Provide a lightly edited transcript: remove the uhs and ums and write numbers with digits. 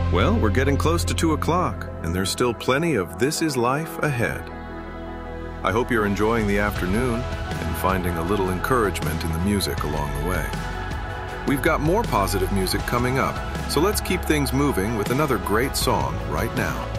Well, we're getting close to 2 o'clock, and there's still plenty of This Is Life ahead. I hope you're enjoying the afternoon and finding a little encouragement in the music along the way. We've got more positive music coming up, so let's keep things moving with another great song right now.